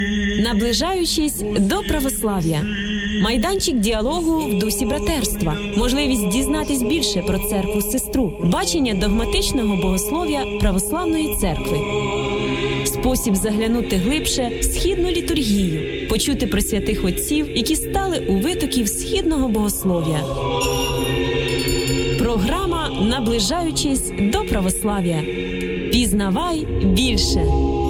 Наближаючись до православ'я. Майданчик діалогу в дусі братерства. Можливість дізнатись більше про церкву-сестру. Бачення догматичного богослов'я православної церкви. Спосіб заглянути глибше в східну літургію. Почути про святих отців, які стали у витоків східного богослов'я. Програма «Наближаючись до православ'я». Пізнавай більше.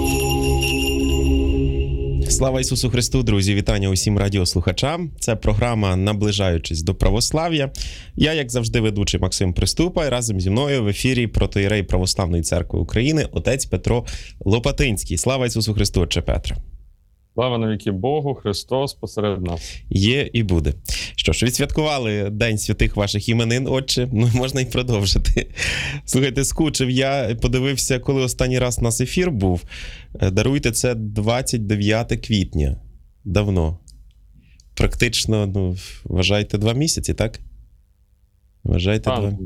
Слава Ісусу Христу, друзі! Вітання усім радіослухачам. Це програма «Наближаючись до православ'я». Я, як завжди, ведучий Максим Приступа, і разом зі мною в ефірі протоієрей Православної Церкви України отець Петро Лопатинський. Слава Ісусу Христу, отче Петре! Слава навіки Богу, Христос посеред нас. Є і буде. Що ж, відсвяткували День святих ваших іменин, отче, можна і продовжити. Слухайте, скучив я, подивився, коли останній раз у нас ефір був. Даруйте, це 29 квітня. Давно. Практично, вважайте, 2 місяці, так? Вважайте,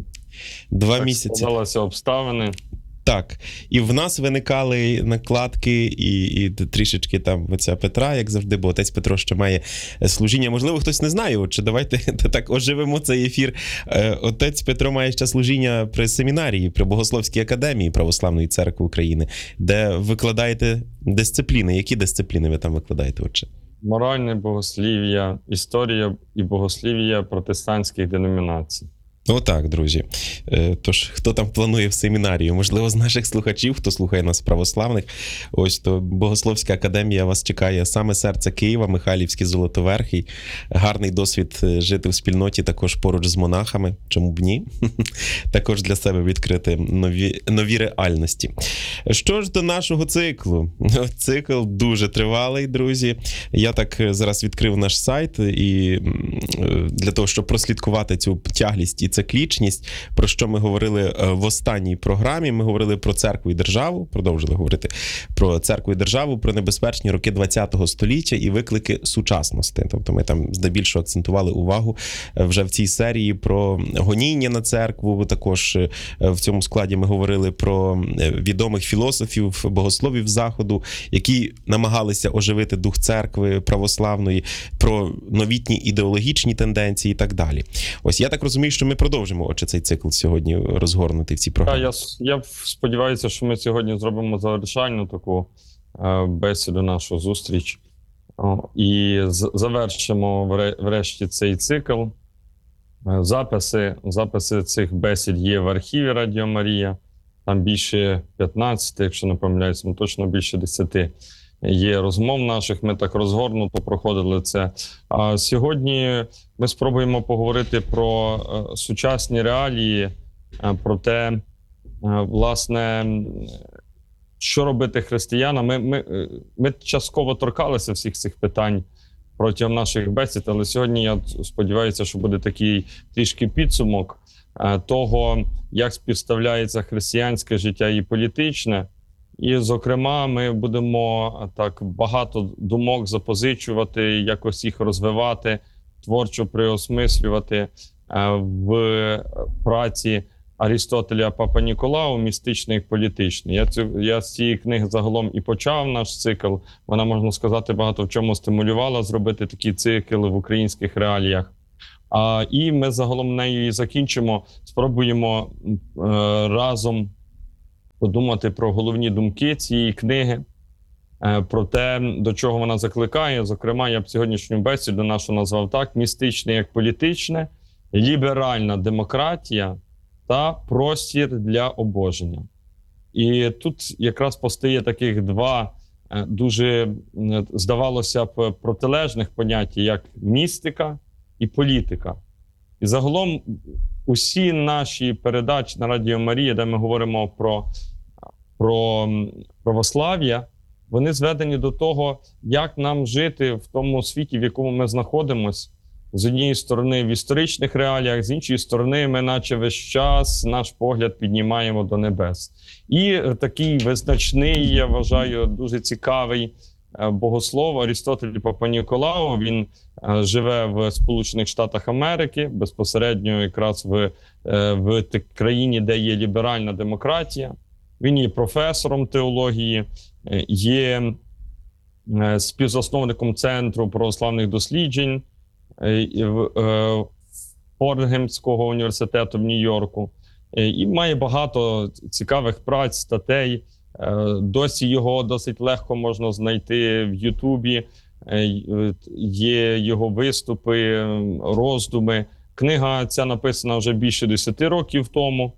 2 місяці. Так складалися обставини. Так, і в нас виникали накладки і трішечки там отця Петра, як завжди, бо отець Петро ще має служіння. Можливо, хтось не знає, чи давайте так оживимо цей ефір. Отець Петро має ще служіння при семінарії, при Богословській академії Православної Церкви України, де викладаєте дисципліни. Які дисципліни ви там викладаєте, отче? Моральне богослів'я, історія і богослів'я протестантських деномінацій. Отак, друзі. Тож, хто там планує в семінарію? Можливо, з наших слухачів, хто слухає нас православних, ось то Богословська академія вас чекає саме серце Києва, Михайлівський Золотоверхий. Гарний досвід жити в спільноті також поруч з монахами. Чому б ні? Також для себе відкрити нові реальності. Що ж до нашого циклу? Цикл дуже тривалий, друзі. Я так зараз відкрив наш сайт і для того, щоб прослідкувати цю тяглість і циклічність, про що ми говорили в останній програмі. Ми говорили про церкву і державу, продовжили говорити про церкву і державу, про небезпечні роки ХХ століття і виклики сучасності. Тобто ми там здебільшого акцентували увагу вже в цій серії про гоніння на церкву. Також в цьому складі ми говорили про відомих філософів, богословів Заходу, які намагалися оживити дух церкви православної, про новітні ідеологічні тенденції і так далі. Ось я так розумію, що ми продовжимо цей цикл сьогодні розгорнути в цій програмі. Я сподіваюся, що ми сьогодні зробимо завершальну таку бесіду, нашу зустріч. І завершимо врешті цей цикл. Записи цих бесід є в архіві Радіо Марія. Там більше 15, якщо не помиляюся, точно більше 10 є розмов наших. Ми так розгорнуто проходили це. А сьогодні ми спробуємо поговорити про сучасні реалії, про те, власне, що робити християнам. Ми частково торкалися всіх цих питань протягом наших бесід, але сьогодні я сподіваюся, що буде такий трішки підсумок того, як співставляється християнське життя і політичне. І, зокрема, ми будемо так багато думок запозичувати, якось їх розвивати, творчо переосмислювати в праці Арістотеля Папа Ніколау «Містичний і політичний». Я з цієї книги загалом і почав наш цикл. Вона, можна сказати, багато в чому стимулювала зробити такий цикл в українських реаліях. І ми загалом нею і закінчимо. Спробуємо разом подумати про головні думки цієї книги, про те, до чого вона закликає. Зокрема, я б сьогоднішню бесіду нашу назвав так: «Містичне як політичне, ліберальна демократія та простір для обоження». І тут якраз постає таких два дуже, здавалося б, протилежних поняття, як містика і політика. І загалом усі наші передачі на Радіо Марія, де ми говоримо про православ'я, вони зведені до того, як нам жити в тому світі, в якому ми знаходимося. З однієї сторони в історичних реаліях, з іншої сторони ми наче весь час наш погляд піднімаємо до небес. І такий визначний, я вважаю, дуже цікавий богослов Арістотель Папа Ніколау. Він живе в Сполучених Штатах Америки, безпосередньо якраз в країні, де є ліберальна демократія. Він є професором теології, є співзасновником Центру православних досліджень Фордгемського університету в Нью-Йорку. І має багато цікавих праць, статей. Досі його досить легко можна знайти в Ютубі. Є його виступи, роздуми. Книга ця написана вже більше 10 років тому.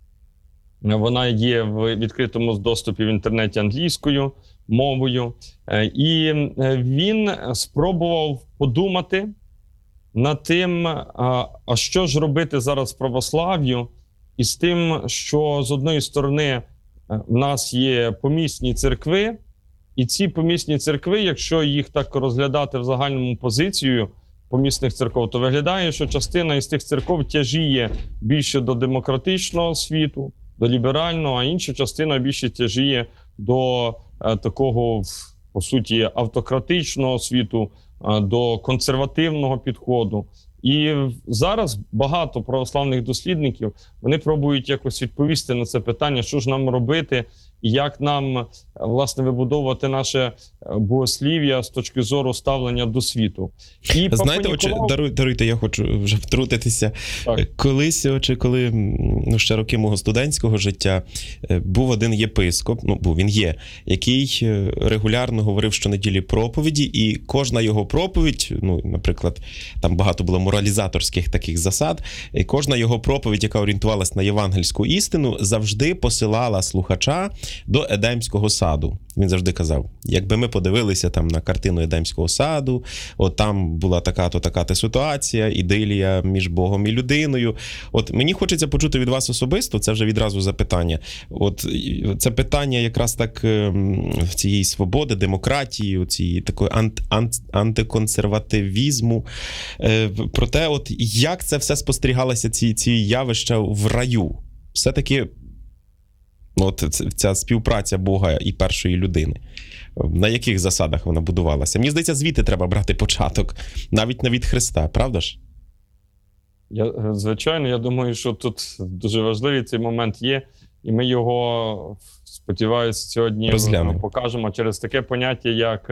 Вона є в відкритому доступі в інтернеті англійською мовою. І він спробував подумати над тим, а що ж робити зараз православ'ю, і з тим, що з одної сторони в нас є помісні церкви, і ці помісні церкви, якщо їх так розглядати в загальному позицію помісних церков, то виглядає, що частина із тих церков тяжіє більше до демократичного світу, до ліберального, а інша частина більше тяжіє до такого, по суті, автократичного світу, до консервативного підходу. І зараз багато православних дослідників, вони пробують якось відповісти на це питання, що ж нам робити, і як нам, власне, вибудовувати наше богослів'я з точки зору ставлення до світу. І знаєте, даруйте, я хочу вже втрутитися. Так. Колись, коли ще роки мого студентського життя, був один єпископ, він є, який регулярно говорив щонеділі проповіді, і кожна його проповідь, наприклад, там багато було моралізаторських таких засад, і кожна його проповідь, яка орієнтувалась на євангельську істину, завжди посилала слухача до Едемського саду. Він завжди казав, якби ми подивилися там на картину Едемського саду, от там була така-то, така-то ситуація, ідилія між Богом і людиною. От мені хочеться почути від вас особисто, це вже відразу запитання. От це питання якраз так цієї свободи, демократії, цієї такої антиконсервативізму. Про те, от як це все спостерігалося, ці явища в раю. Все-таки от ця співпраця Бога і першої людини. На яких засадах вона будувалася? Мені здається, звідти треба брати початок, навіть не від Христа, правда ж? Звичайно, я думаю, що тут дуже важливий цей момент є, і ми його, сподіваюся, сьогодні покажемо через таке поняття,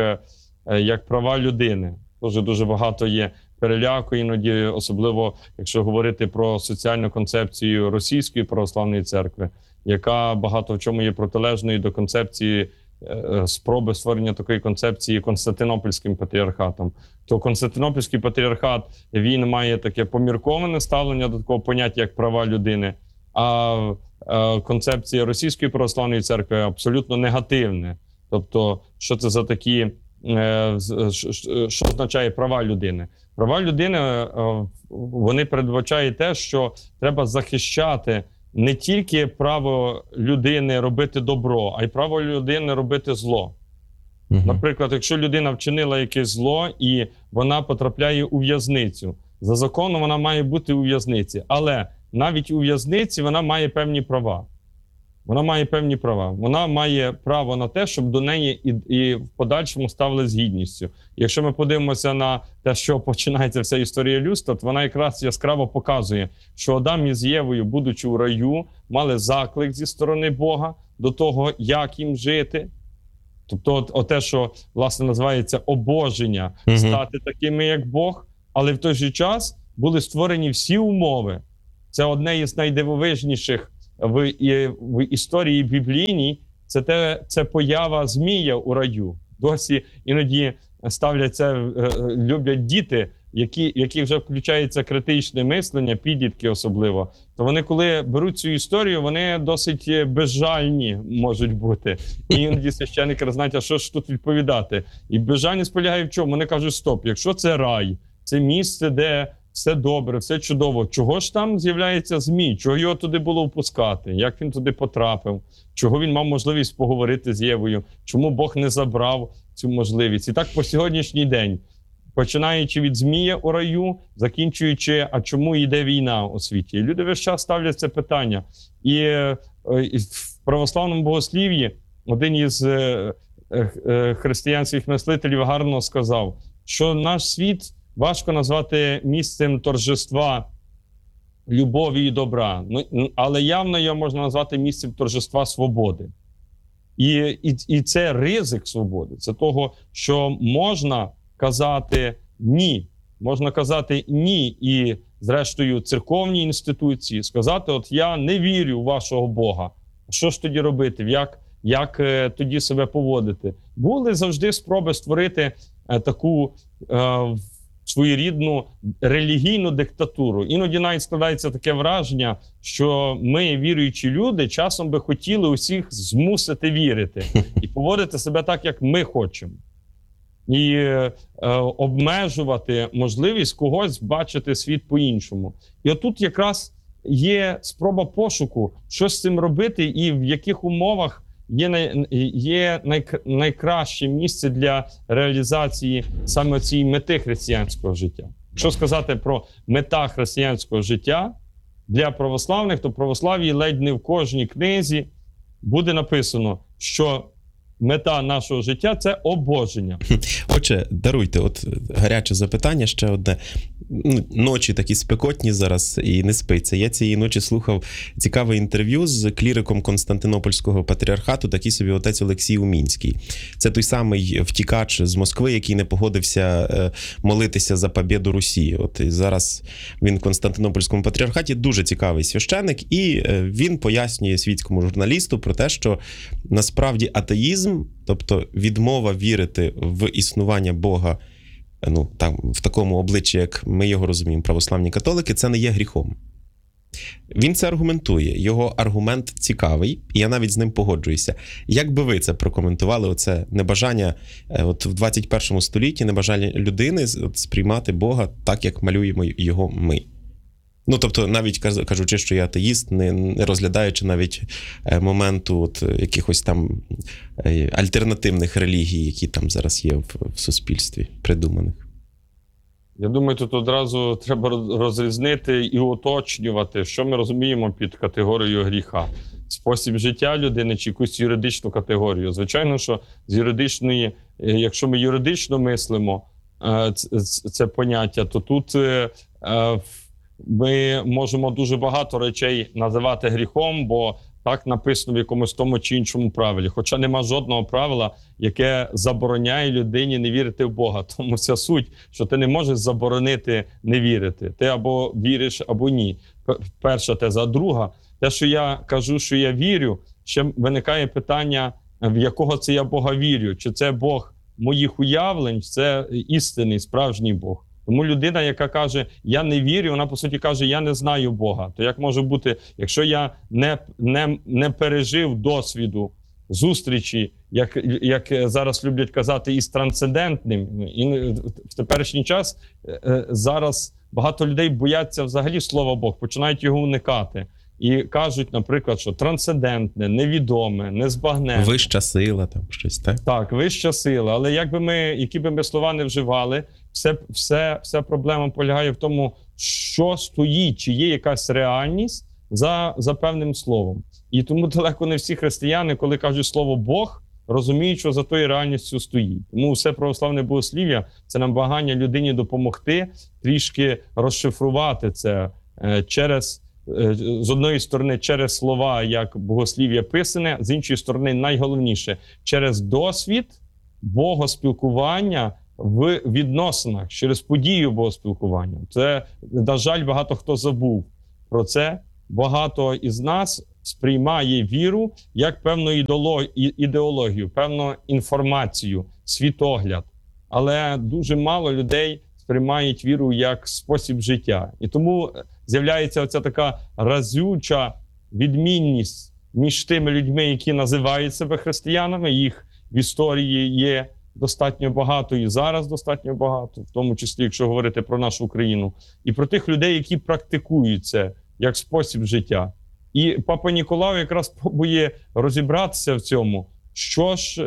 як права людини. Дуже багато є переляку іноді, особливо, якщо говорити про соціальну концепцію Російської православної церкви, яка багато в чому є протилежною до концепції, спроби створення такої концепції Константинопольським патріархатом. То Константинопольський патріархат, він має таке помірковане ставлення до такого поняття, як права людини, а концепція Російської православної церкви абсолютно негативне. Тобто, що це за такі, що означає права людини? Права людини, вони передбачають те, що треба захищати не тільки право людини робити добро, а й право людини робити зло. Наприклад, якщо людина вчинила якесь зло і вона потрапляє у в'язницю, за законом вона має бути у в'язниці, але навіть у в'язниці вона має певні права. Вона має певні права. Вона має право на те, щоб до неї і в подальшому ставили з гідністю. Якщо ми подивимося на те, що починається вся історія людства, то вона якраз яскраво показує, що Адам із Євою, будучи у раю, мали заклик зі сторони Бога до того, як їм жити. Тобто те, що, власне, називається обоження, стати такими, як Бог, але в той же час були створені всі умови. Це одне із найдивовижніших в історії біблійній, це поява Змія у раю. Досі іноді ставляться, люблять діти, які вже включається критичне мислення, підлітки особливо. То вони, коли беруть цю історію, вони досить безжальні можуть бути. І іноді священники знають, а що ж тут відповідати? І безжальність полягає в чому? Вони кажуть, стоп, якщо це рай, це місце, де все добре, все чудово. Чого ж там з'являється Змій? Чого його туди було впускати? Як він туди потрапив? Чого він мав можливість поговорити з Євою? Чому Бог не забрав цю можливість? І так по сьогоднішній день, починаючи від Змія у раю, закінчуючи, а чому йде війна у світі? І люди весь час ставлять це питання. І в православному богослів'ї один із християнських мислителів гарно сказав, що наш світ важко назвати місцем торжества любові і добра, але явно його можна назвати місцем торжества свободи. І це ризик свободи. Це того, що можна казати «ні». Можна казати «ні» і, зрештою, церковні інституції, сказати, от я не вірю в вашого Бога. Що ж тоді робити? Як тоді себе поводити? Були завжди спроби створити таку своєрідну релігійну диктатуру. Іноді навіть складається таке враження, що ми, віруючі люди, часом би хотіли усіх змусити вірити і поводити себе так, як ми хочемо. І обмежувати можливість когось бачити світ по-іншому. І отут якраз є спроба пошуку, що з цим робити і в яких умовах є найкраще місце для реалізації саме цієї мети християнського життя. Якщо сказати про мета християнського життя для православних, то в православ'ї ледь не в кожній книзі буде написано, що мета нашого життя – це обоження. Отже, даруйте, от гаряче запитання ще одне. Ночі такі спекотні зараз і не спиться. Я цієї ночі слухав цікаве інтерв'ю з кліриком Константинопольського патріархату, такий собі отець Олексій Умінський. Це той самий втікач з Москви, який не погодився молитися за побєду Русі. От і зараз він в Константинопольському патріархаті, дуже цікавий священик, і він пояснює світському журналісту про те, що насправді атеїзм, тобто відмова вірити в існування Бога, там, в такому обличчі, як ми його розуміємо, православні католики, це не є гріхом. Він це аргументує. Його аргумент цікавий, і я навіть з ним погоджуюся. Як би ви це прокоментували, оце небажання от в 21 столітті, небажання людини сприймати Бога так, як малюємо його ми? Тобто, навіть кажучи, що я атеїст, не розглядаючи навіть моменту от якихось там альтернативних релігій, які там зараз є в суспільстві, придуманих. Я думаю, тут одразу треба розрізнити і уточнювати, що ми розуміємо під категорією гріха. Спосіб життя людини чи якусь юридичну категорію. Звичайно, що з юридичної, якщо ми юридично мислимо це поняття, то тут ми можемо дуже багато речей називати гріхом, бо так написано в якомусь тому чи іншому правилі. Хоча нема жодного правила, яке забороняє людині не вірити в Бога. Тому вся суть, що ти не можеш заборонити не вірити. Ти або віриш, або ні. Перша теза. А друга, те, що я кажу, що я вірю, ще виникає питання, в якого це я Бога вірю. Чи це Бог моїх уявлень, чи це істинний, справжній Бог. Тому людина, яка каже, я не вірю, вона, по суті, каже, я не знаю Бога. То як може бути, якщо я не пережив досвіду зустрічі, як зараз люблять казати, із трансцендентним. І в теперішній час зараз багато людей бояться взагалі слова Бог, починають його уникати. І кажуть, наприклад, що трансцендентне, невідоме, незбагненне. Вища сила, там щось, так? Так, вища сила. Але які би ми слова не вживали, вся проблема полягає в тому, що стоїть, чи є якась реальність за певним словом. І тому далеко не всі християни, коли кажуть слово «Бог», розуміють, що за тою реальністю стоїть. Тому все православне богослів'я – це намагання людині допомогти трішки розшифрувати це через, з одної сторони, через слова, як богослів'я писане, з іншої сторони, найголовніше, через досвід богоспілкування в відносинах, через подію богоспілкування. Це, на жаль, багато хто забув про це. Багато із нас сприймає віру як певну ідеологію, певну інформацію, світогляд. Але дуже мало людей сприймають віру як спосіб життя. І тому з'являється оця така разюча відмінність між тими людьми, які називають себе християнами. Їх в історії є достатньо багато і зараз достатньо багато, в тому числі, якщо говорити про нашу країну. І про тих людей, які практикують це як спосіб життя. І Папа Ніколай якраз пробує розібратися в цьому, що ж,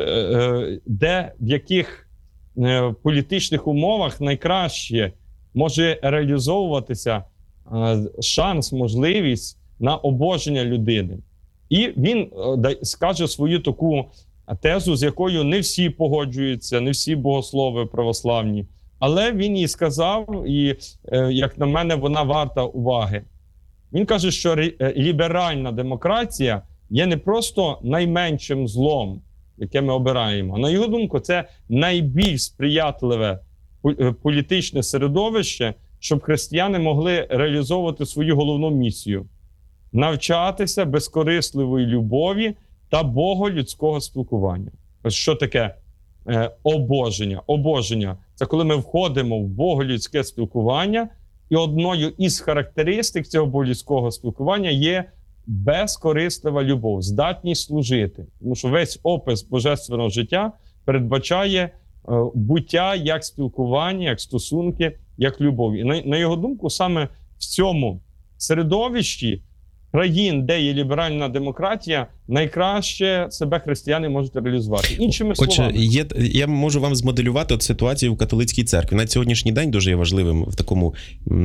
де, в яких політичних умовах найкраще може реалізовуватися шанс, можливість на обоження людини. І він скаже свою таку тезу, з якою не всі погоджуються, не всі богослови православні. Але він їй сказав, і, як на мене, вона варта уваги. Він каже, що ліберальна демократія є не просто найменшим злом, яке ми обираємо. На його думку, це найбільш сприятливе політичне середовище, щоб християни могли реалізовувати свою головну місію – навчатися безкорисливої любові та боголюдського спілкування. Ось що таке обоження? Обоження – це коли ми входимо в боголюдське спілкування, і одною із характеристик цього боголюдського спілкування є безкорислива любов, здатність служити. Тому що весь опис божественного життя передбачає буття як спілкування, як стосунки, як любов. І на його думку, саме в цьому середовищі країн, де є ліберальна демократія, найкраще себе християни можуть реалізувати. Іншими словами. Я можу вам змоделювати ситуацію в католицькій церкві. На сьогоднішній день дуже є важливим в такому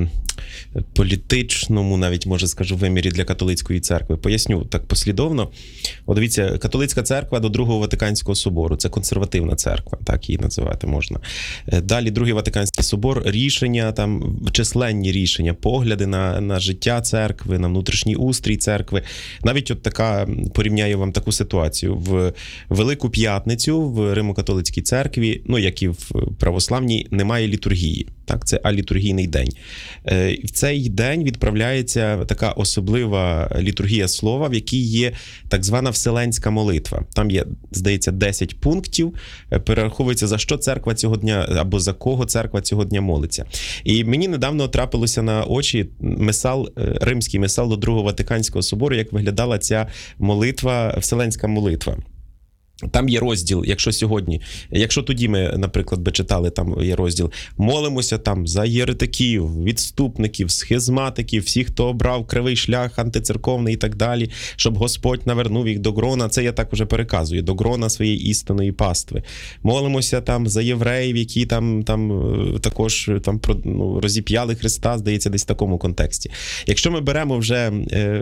політичному, навіть, може скажу, вимірі для католицької церкви. Поясню так послідовно. От дивіться, католицька церква до Другого Ватиканського собору. Це консервативна церква, так її називати можна. Далі Другий Ватиканський собор, рішення, там численні рішення, погляди на життя церкви, на внутрішній устрій церкви. Навіть от така, порівняю вам таку ситуацію. В Велику П'ятницю в Римо-католицькій церкві, ну, як і в православній, немає літургії. Так, це алітургійний день. В цей день відправляється така особлива літургія слова, в якій є так звана вселенська молитва. Там є, здається, 10 пунктів, перераховується, за що церква цього дня, або за кого церква цього дня молиться. І мені недавно трапилося на очі римський мисал до Другого Ватиканського собору, як виглядала ця молитва, вселенська молитва. Там є розділ, якщо тоді ми, наприклад, би читали, там є розділ «Молимося там за єретиків, відступників, схизматиків, всіх, хто обрав кривий шлях антицерковний і так далі, щоб Господь навернув їх до грона». Це я так вже переказую, до грона своєї істинної пастви. Молимося там за євреїв, які там також розіп'яли Христа, здається, десь в такому контексті. Якщо ми беремо вже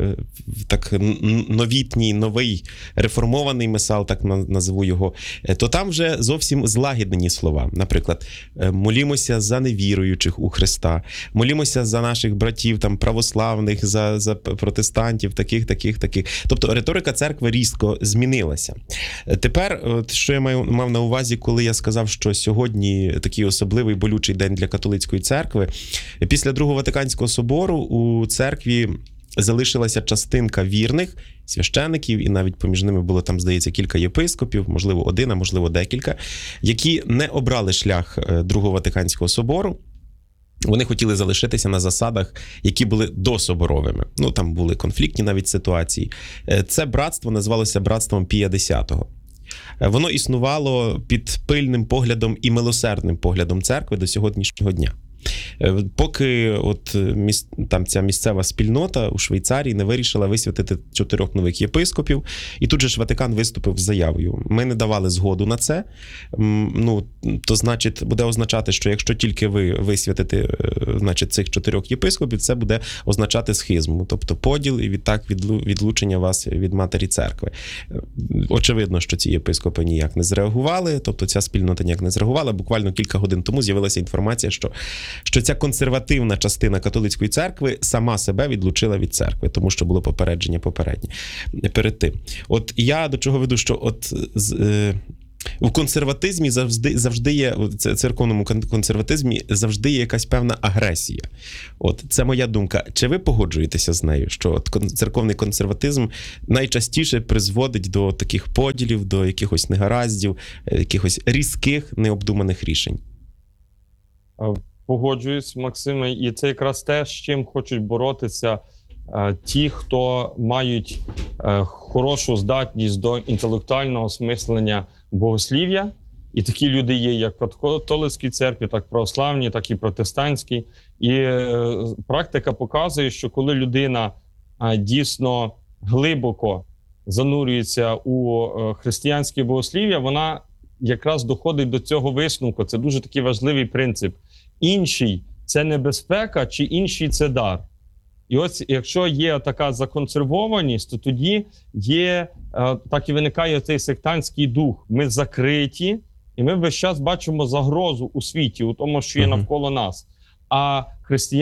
так новітній, новий реформований мисал, так назву його, то там вже зовсім злагіднені слова. Наприклад, молімося за невіруючих у Христа, молімося за наших братів там православних, за протестантів, таких. Тобто риторика церкви різко змінилася. Тепер, що я мав на увазі, коли я сказав, що сьогодні такий особливий болючий день для католицької церкви, після Другого Ватиканського собору у церкві залишилася частинка вірних священиків, і навіть поміж ними було там, здається, кілька єпископів, можливо, один, а можливо, декілька, які не обрали шлях Другого Ватиканського собору. Вони хотіли залишитися на засадах, які були дособоровими. Ну, там були конфліктні навіть ситуації. Це братство називалося братством Пія X. Воно існувало під пильним поглядом і милосердним поглядом церкви до сьогоднішнього дня. Поки там ця місцева спільнота у Швейцарії не вирішила висвятити 4 нових єпископів, і тут же ж Ватикан виступив з заявою. Ми не давали згоду на це, то значить, буде означати, що якщо тільки ви висвятите, значить, цих 4 єпископів, це буде означати схизму, тобто поділ і відтак відлучення вас від матері церкви. Очевидно, що ці єпископи ніяк не зреагували, тобто ця спільнота ніяк не зреагувала. Буквально кілька годин тому з'явилася інформація, що ця консервативна частина католицької церкви сама себе відлучила від церкви, тому що було попередження попереднє перед тим. От я до чого веду, що у консерватизмі завжди є, в церковному консерватизмі завжди є якась певна агресія. От, це моя думка. Чи ви погоджуєтеся з нею, що церковний консерватизм найчастіше призводить до таких поділів, до якихось негараздів, якихось різких, необдуманих рішень? Погоджуюсь, Максиме, і це якраз те, з чим хочуть боротися ті, хто мають хорошу здатність до інтелектуального осмислення богослів'я. І такі люди є як в католицькій церкві, так в православній, так і протестантській. І практика показує, що коли людина дійсно глибоко занурюється у християнське богослів'я, вона якраз доходить до цього висновку. Це дуже такий важливий принцип. Інший – це небезпека, чи інший – це дар. І ось якщо є така законсервованість, то тоді так і виникає цей сектантський дух. Ми закриті, і ми весь час бачимо загрозу у світі, у тому, що є навколо нас. А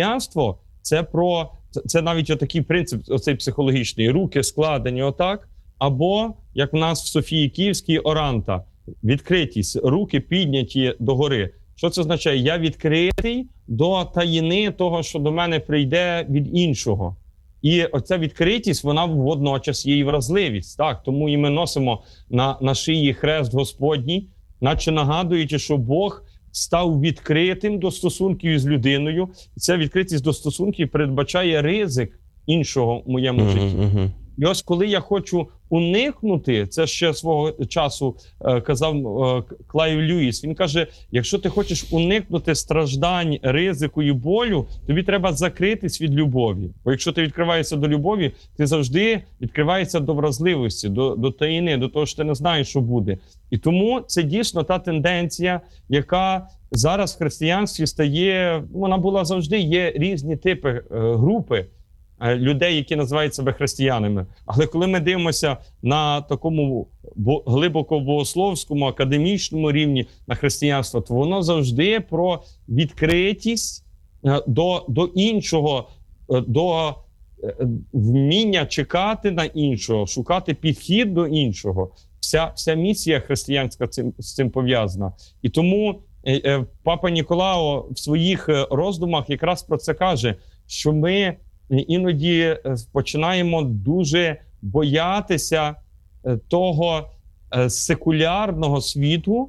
християнство – це навіть отакий принцип, оцей психологічний. Руки складені отак, або, як в нас в Софії Київській, оранта, відкритість, руки підняті догори. Що це означає? Я відкритий до таїни того, що до мене прийде від іншого. І оця відкритість, вона водночас є і вразливість. Так? Тому і ми носимо на шиї хрест Господній, наче нагадуючи, що Бог став відкритим до стосунків із людиною. І ця відкритість до стосунків передбачає ризик іншого в моєму житті. І ось коли я хочу уникнути, це ще свого часу казав Клайв Льюіс, він каже, якщо ти хочеш уникнути страждань, ризику і болю, тобі треба закритись від любові. Бо якщо ти відкриваєшся до любові, ти завжди відкриваєшся до вразливості, до таїни, до того, що ти не знаєш, що буде. І тому це дійсно та тенденція, яка зараз в християнстві стає, вона була завжди, є різні типи, групи людей, які називають себе християнами. Але коли ми дивимося на такому глибоко богословському, академічному рівні на християнство, то воно завжди про відкритість до іншого, до вміння чекати на іншого, шукати підхід до іншого. Вся місія християнська з цим пов'язана. І тому Папа Ніколао в своїх роздумах якраз про це каже, що ми іноді починаємо дуже боятися того секулярного світу,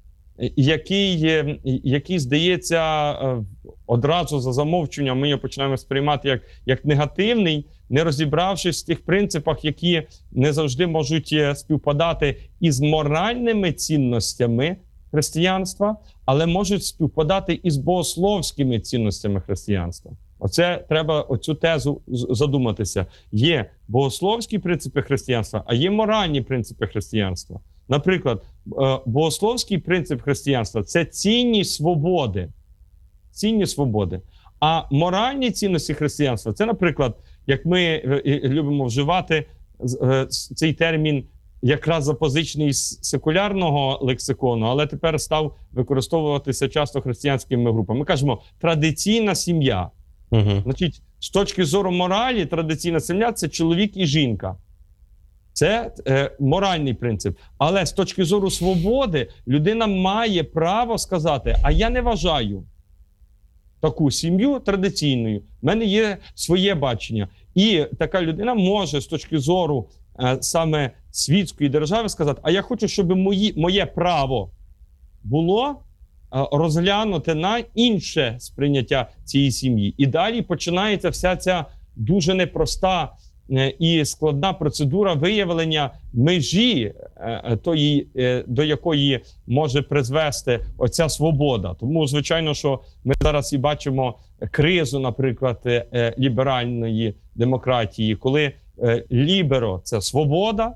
який здається, одразу за замовчуванням ми його починаємо сприймати як негативний, не розібравшись в тих принципах, які не завжди можуть співпадати із моральними цінностями християнства, але можуть співпадати із богословськими цінностями християнства. Оце треба оцю тезу задуматися. Є богословські принципи християнства, а є моральні принципи християнства. Наприклад, богословський принцип християнства – це цінність свободи. Цінність свободи. А моральні цінності християнства – це, наприклад, як ми любимо вживати цей термін, якраз запозичений з секулярного лексикону, але тепер став використовуватися часто християнськими групами. Ми кажемо «традиційна сім'я». Значить, з точки зору моралі, традиційна сім'я – це чоловік і жінка. Це моральний принцип. Але з точки зору свободи, людина має право сказати, а я не вважаю таку сім'ю традиційною. В мене є своє бачення. І така людина може з точки зору саме світської держави сказати, а я хочу, щоб моє право було розглянути на інше сприйняття цієї сім'ї. І далі починається вся ця дуже непроста і складна процедура виявлення межі тої, до якої може призвести оця свобода. Тому, звичайно, що ми зараз і бачимо кризу, наприклад, ліберальної демократії, коли ліберо – це свобода,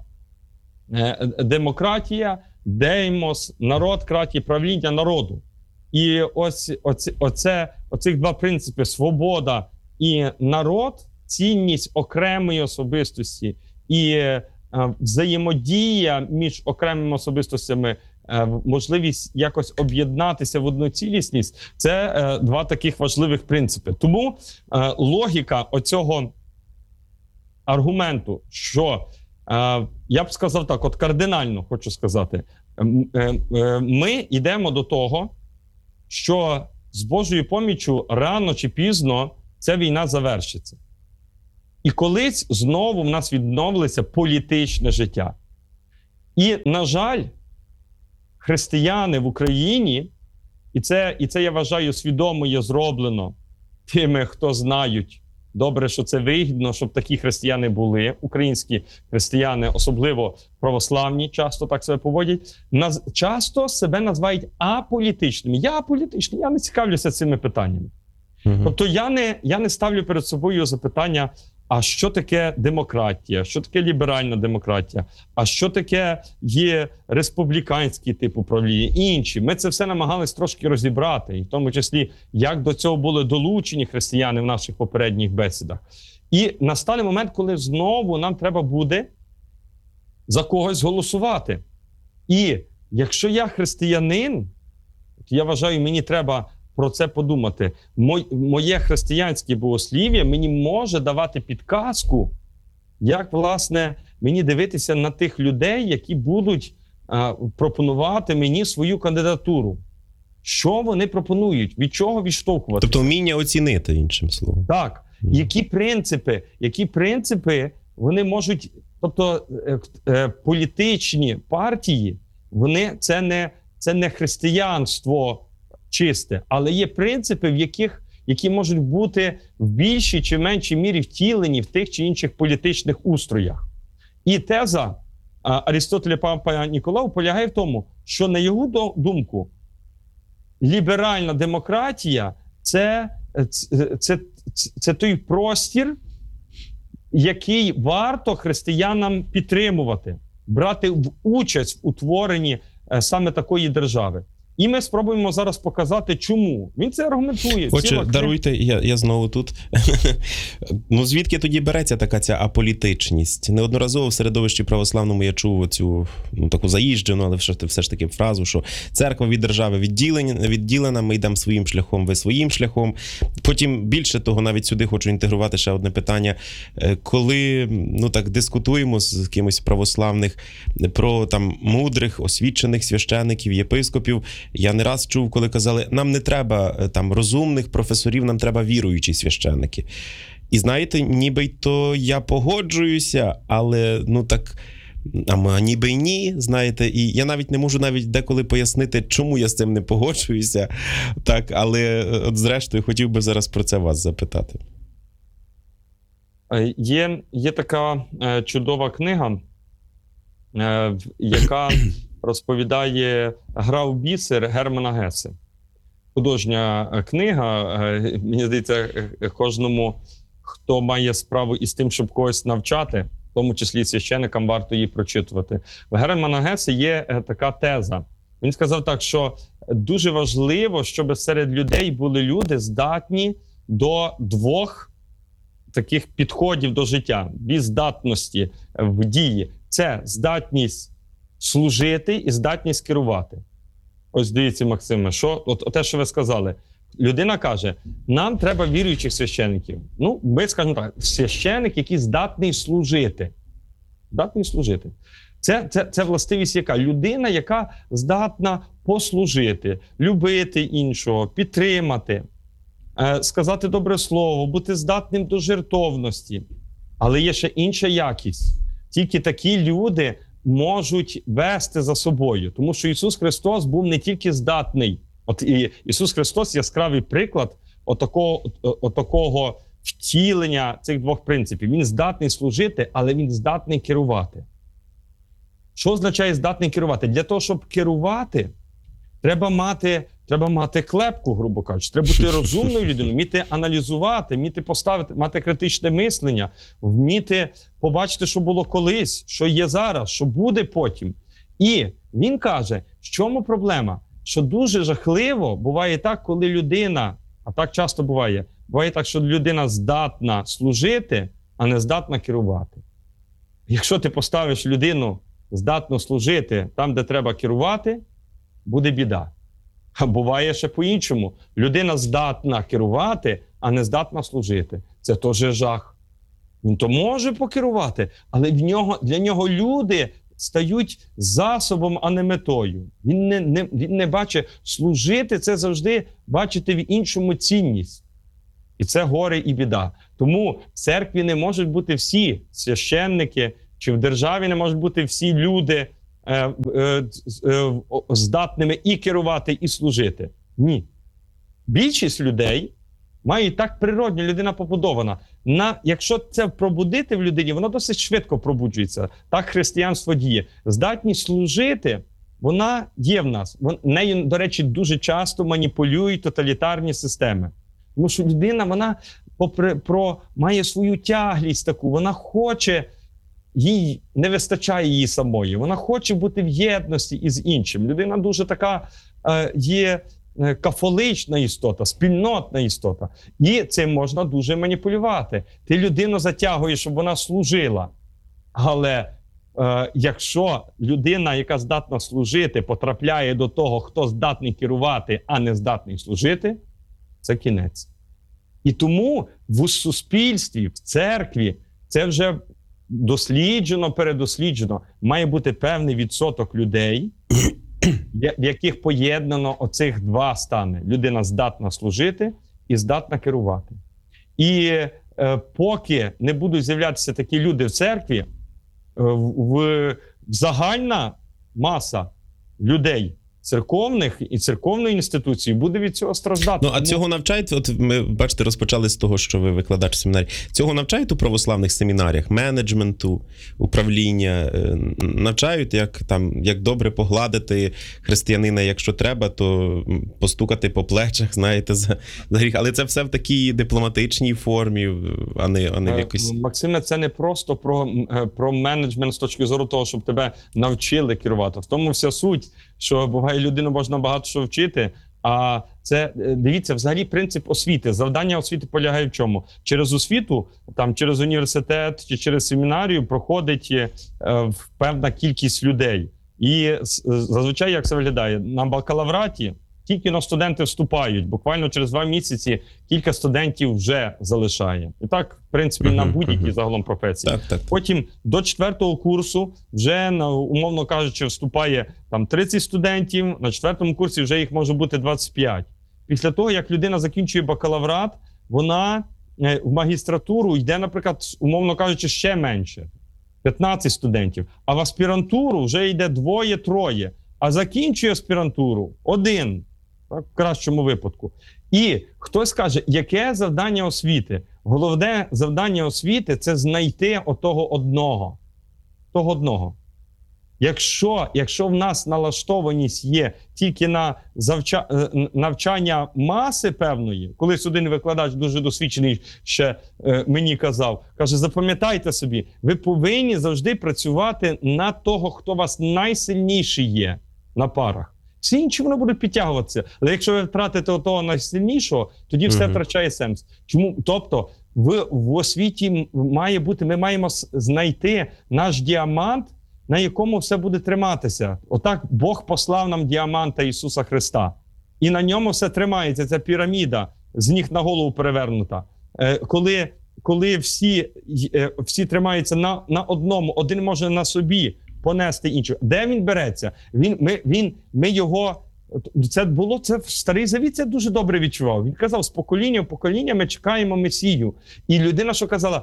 демократія, деймос, народ, кратія, правління народу. І оцих два принципи – свобода і народ, цінність окремої особистості і взаємодія між окремими особистостями, можливість якось об'єднатися в одну цілісність – це два таких важливих принципи. Тому логіка оцього аргументу, що я б сказав так, от кардинально хочу сказати, ми йдемо до того, що з Божою поміччю рано чи пізно ця війна завершиться. І колись знову в нас відновиться політичне життя. І, на жаль, християни в Україні, і це я вважаю свідомо є зроблено тими, хто знають, добре, що це вигідно, щоб такі християни були, українські християни, особливо православні, часто так себе поводять, часто себе називають аполітичними. Я аполітичний, я не цікавлюся цими питаннями. Тобто я не ставлю перед собою запитання, а що таке демократія, що таке ліберальна демократія, а що таке є республіканський тип управління і інші. Ми це все намагались трошки розібрати, і в тому числі, як до цього були долучені християни в наших попередніх бесідах. І настане момент, коли знову нам треба буде за когось голосувати. І якщо я християнин, то я вважаю, мені треба про це подумати. Моє християнське богослів'я мені може давати підказку, як, власне, мені дивитися на тих людей, які будуть пропонувати мені свою кандидатуру. Що вони пропонують? Від чого відштовхувати? Тобто вміння оцінити, іншим словом. Так. Які принципи вони можуть... Тобто політичні партії, це не християнство чисте, але є принципи, які можуть бути в більшій чи меншій мірі втілені в тих чи інших політичних устроях. І теза Арістотеля Папа Ніколау полягає в тому, що на його думку ліберальна демократія – це той простір, який варто християнам підтримувати, брати участь в утворенні саме такої держави. І ми спробуємо зараз показати, чому. Він це аргументує. Отже, даруйте, я знову тут. Ну, звідки тоді береться така ця аполітичність? Неодноразово в середовищі православному я чув оцю таку заїжджену, але все ж таки фразу, що церква від держави відділена, ми йдемо своїм шляхом, ви своїм шляхом. Потім, більше того, навіть сюди хочу інтегрувати ще одне питання. Коли, дискутуємо з кимось православних про там мудрих, освічених священиків, єпископів, я не раз чув, коли казали, нам не треба там розумних професорів, нам треба віруючі священники. І знаєте, ніби й то я погоджуюся, але ніби й ні, знаєте, і я навіть не можу деколи пояснити, чому я з цим не погоджуюся, так, але от зрештою хотів би зараз про це вас запитати. Є така чудова книга, яка розповідає «Гра в бісер» Германа Гессе. Художня книга, мені здається, кожному, хто має справу із тим, щоб когось навчати, в тому числі священикам, варто її прочитувати. В Германа Гессе є така теза. Він сказав так, що дуже важливо, щоб серед людей були люди здатні до двох таких підходів до життя, дві здатності в дії. Це здатність служити і здатність керувати. Ось дивіться, Максиме, те, що ви сказали. Людина каже, нам треба віруючих священиків. Ми скажемо так, священик, який здатний служити. Здатний служити. Це властивість яка? Людина, яка здатна послужити, любити іншого, підтримати, сказати добре слово, бути здатним до жертовності. Але є ще інша якість. Тільки такі люди можуть вести за собою. Тому що Ісус Христос був не тільки здатний. Ісус Христос – яскравий приклад отакого втілення цих двох принципів. Він здатний служити, але він здатний керувати. Що означає здатний керувати? Для того, щоб керувати, треба мати клепку, грубо кажучи. Треба бути розумною людиною, вміти аналізувати, вміти поставити, мати критичне мислення, вміти побачити, що було колись, що є зараз, що буде потім. І він каже, в чому проблема? Що дуже жахливо буває так, коли людина, а так часто буває так, що людина здатна служити, а не здатна керувати. Якщо ти поставиш людину здатно служити там, де треба керувати, буде біда. А буває ще по-іншому. Людина здатна керувати, а не здатна служити. Це теж жах. Він то може покерувати, але для нього люди стають засобом, а не метою. Він не бачить, служити – це завжди бачити в іншому цінність. І це горе і біда. Тому в церкві не можуть бути всі священники, чи в державі не можуть бути всі люди здатними і керувати, і служити. Ні. Більшість людей мають так природньо, людина побудована. Якщо це пробудити в людині, воно досить швидко пробуджується. Так християнство діє. Здатність служити, вона є в нас. Нею, до речі, дуже часто маніпулюють тоталітарні системи. Тому що людина, вона має свою тяглість таку, вона хоче, їй не вистачає її самої, вона хоче бути в єдності із іншим. Людина дуже така є кафолична істота, спільнотна істота. І цим можна дуже маніпулювати. Ти людину затягуєш, щоб вона служила. Але якщо людина, яка здатна служити, потрапляє до того, хто здатний керувати, а не здатний служити, це кінець. І тому в суспільстві, в церкві, це вже передосліджено, має бути певний відсоток людей, в яких поєднано оцих два стани. Людина здатна служити і здатна керувати. І поки не будуть з'являтися такі люди в церкві, загальна маса людей церковних і церковної інституції буде від цього страждати. Ну, а цього навчають, от ми, бачите, розпочали з того, що ви викладач в семінарі. Цього навчають у православних семінаріях? Менеджменту, управління? Навчають, як добре погладити християнина, якщо треба, то постукати по плечах, знаєте, за гріх. Але це все в такій дипломатичній формі, а не в якось... Максиме, це не просто про менеджмент з точки зору того, щоб тебе навчили керувати. В тому вся суть, що буває, людину можна багато що вчити, а це, дивіться, взагалі принцип освіти. Завдання освіти полягає в чому? Через освіту, там, через університет чи через семінарію проходить певна кількість людей. І зазвичай, як це виглядає? На бакалавраті тільки на студенти вступають. Буквально через 2 місяці кілька студентів вже залишає. І так, в принципі, на будь-якій загалом професії. Так. Потім до 4-го курсу вже, умовно кажучи, вступає там 30 студентів, на 4-му курсі вже їх може бути 25. Після того, як людина закінчує бакалаврат, вона в магістратуру йде, наприклад, умовно кажучи, ще менше. 15 студентів. А в аспірантуру вже йде 2-3. А закінчує аспірантуру 1. Так, в кращому випадку. І хтось каже, яке завдання освіти? Головне завдання освіти – це знайти отого одного. Того одного. Якщо в нас налаштованість є тільки на навчання маси певної, колись один викладач дуже досвідчений ще мені казав, каже, запам'ятайте собі, ви повинні завжди працювати на того, хто у вас найсильніший є на парах. Всі інші вони будуть підтягуватися. Але якщо ви втратите того найсильнішого, тоді все втрачає сенс. Чому? Тобто в освіті має бути, ми маємо знайти наш діамант, на якому все буде триматися. Отак Бог послав нам діаманта Ісуса Христа. І на ньому все тримається, ця піраміда, з ніг на голову перевернута. Коли всі тримаються на одному, один може на собі понести іншого. Де він береться? Ми його... Це в Старий Завіт це дуже добре відчував. Він казав, з покоління в покоління ми чекаємо Месію. І людина, що казала,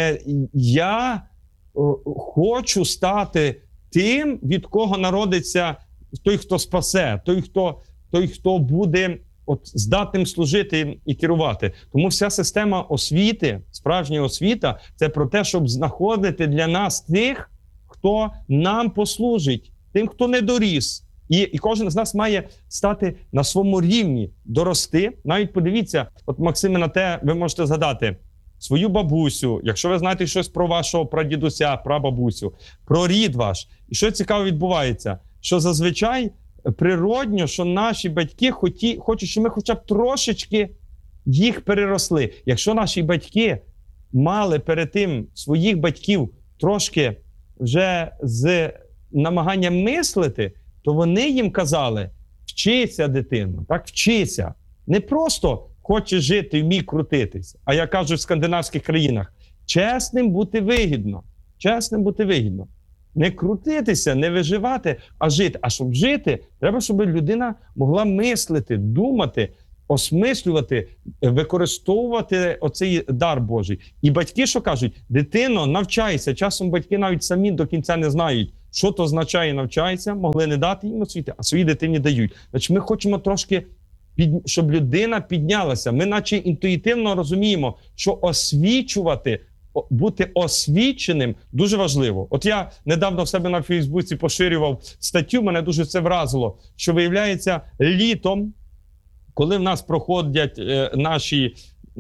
я хочу стати тим, від кого народиться той, хто спасе, той, хто буде здатним служити і керувати. Тому вся система освіти, справжня освіта, це про те, щоб знаходити для нас тих, хто нам послужить, тим, хто не доріс. І кожен з нас має стати на своєму рівні, дорости. Навіть подивіться, от Максиме, на те ви можете згадати свою бабусю, якщо ви знаєте щось про вашого прадідуся, прабабусю, про рід ваш. І що цікаво відбувається, що зазвичай природньо, що наші батьки хочуть, щоб ми хоча б трошечки їх переросли. Якщо наші батьки мали перед тим своїх батьків трошки вже з намаганням мислити, то вони їм казали, вчися, дитино, так, вчися. Не просто хочеш жити, вмій крутитись, а я кажу в скандинавських країнах, чесним бути вигідно. Чесним бути вигідно. Не крутитися, не виживати, а жити. А щоб жити, треба, щоб людина могла мислити, думати, осмислювати, використовувати оцей дар Божий. І батьки, що кажуть, дитино, навчайся. Часом батьки навіть самі до кінця не знають, що то означає навчайся, могли не дати їм освіти, а своїй дитині дають. Значить, ми хочемо трошки, щоб людина піднялася. Ми наче інтуїтивно розуміємо, що освічувати, бути освіченим дуже важливо. От я недавно в себе на Фейсбуці поширював статтю, мене дуже це вразило, що виявляється літом, коли в нас проходять наші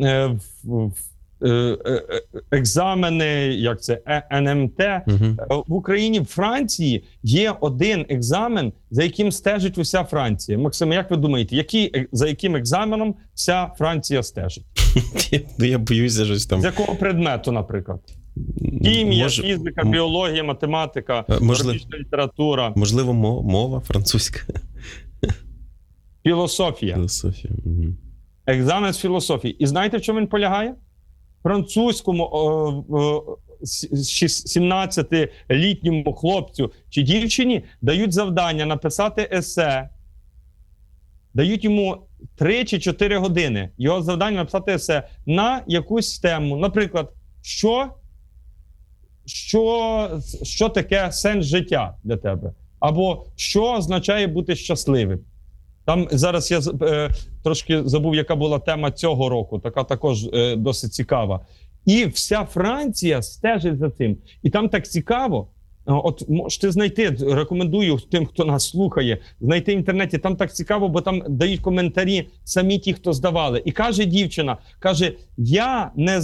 екзамени, як це, НМТ, в Україні, в Франції є один екзамен, за яким стежить уся Франція. Максим, як ви думаєте, за яким екзаменом вся Франція стежить? Ну, я боюся щось там. З якого предмету, наприклад? Хімія, фізика, біологія, математика, графічна література. Можливо, мова французька. Філософія. Філософія. Екзамен з філософії. І знаєте, в чому він полягає? Французькому 17-літньому хлопцю чи дівчині дають завдання написати есе, дають йому 3 чи 4 години. Його завдання написати есе на якусь тему. Наприклад, що таке сенс життя для тебе? Або що означає бути щасливим? Там зараз я трошки забув, яка була тема цього року, така також досить цікава. І вся Франція стежить за цим. І там так цікаво. От можете знайти, рекомендую тим, хто нас слухає, знайти в інтернеті, там так цікаво, бо там дають коментарі самі ті, хто здавали. І каже дівчина, каже, я не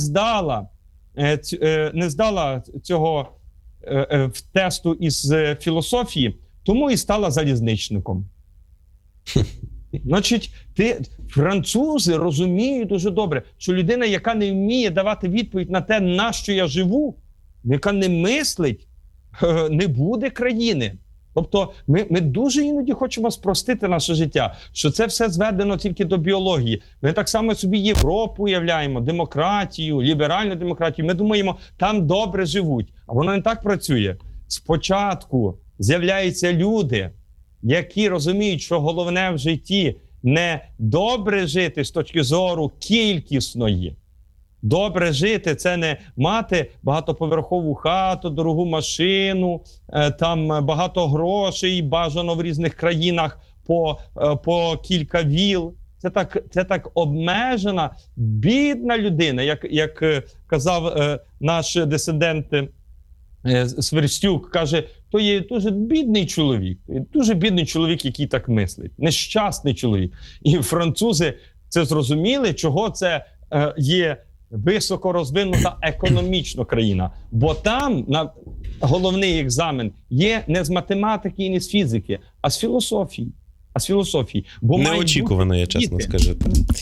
здала цього тесту із філософії, тому і стала залізничником. Значить, французи розуміють дуже добре, що людина, яка не вміє давати відповідь на те, на що я живу, яка не мислить, не буде країни. Тобто ми дуже іноді хочемо спростити наше життя, що це все зведено тільки до біології. Ми так само собі Європу уявляємо, демократію, ліберальну демократію. Ми думаємо, там добре живуть. А воно не так працює. Спочатку з'являються люди, які розуміють, що головне в житті не добре жити з точки зору кількісної. Добре жити – це не мати багатоповерхову хату, дорогу машину, там багато грошей, бажано в різних країнах по кілька віл. Це так обмежена, бідна людина, як казав наш дисидент Сверстюк, каже, то є дуже бідний чоловік, який так мислить, нещасний чоловік. І французи це зрозуміли, чого це є високо розвинута економічно країна. Бо там головний екзамен є не з математики і не з фізики, а з філософії. Бо неочікувано, я чесно скажу.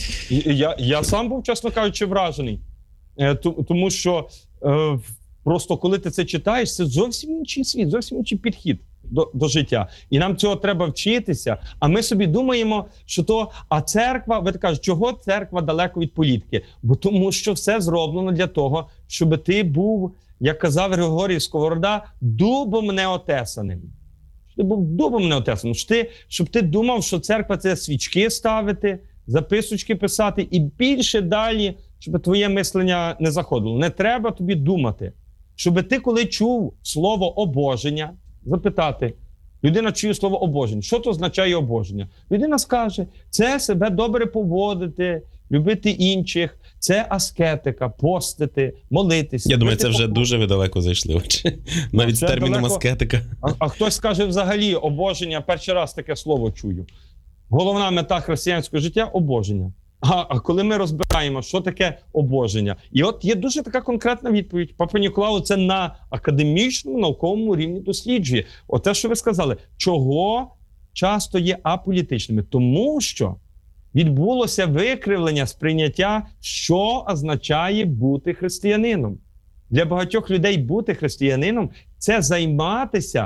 Я сам був, чесно кажучи, вражений. Тому що просто коли ти це читаєш, це зовсім інший світ, зовсім інший підхід до життя. І нам цього треба вчитися. А ми собі думаємо, що церква, ви кажете, чого церква далеко від політики? Бо тому що все зроблено для того, щоб ти був, як казав Григорій Сковорода, дубом неотесаним. Ти був дубом неотесаним. Щоб ти думав, що церква – це свічки ставити, записочки писати і більше далі, щоб твоє мислення не заходило. Не треба тобі думати. Щоб ти, коли чув слово «обоження», запитати, людина чує слово «обоження». Що то означає обоження? Людина скаже, це себе добре поводити, любити інших, це аскетика, постити, молитися. Я думаю, це вже дуже ви далеко зайшли. Навіть з терміном аскетика. А хтось скаже взагалі обоження, перший раз таке слово чую. Головна мета християнського життя – обоження. А коли ми розбираємо, що таке обоження, і от є дуже така конкретна відповідь. Папа Ніколау це на академічному, науковому рівні досліджує. Оте, що ви сказали, чого часто є аполітичними? Тому що відбулося викривлення сприйняття, що означає бути християнином. Для багатьох людей бути християнином – це займатися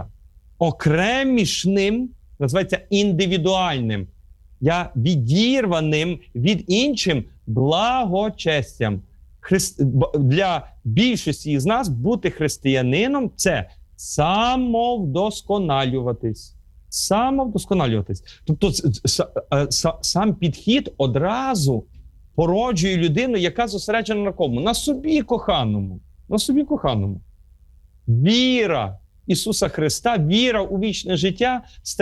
окремішним, називається індивідуальним, відірваним від іншим благочестям. Для більшості із нас бути християнином – це самовдосконалюватись. Тобто сам підхід одразу породжує людину, яка зосереджена на кому? На собі коханому. Віра Ісуса Христа, віра у вічне життя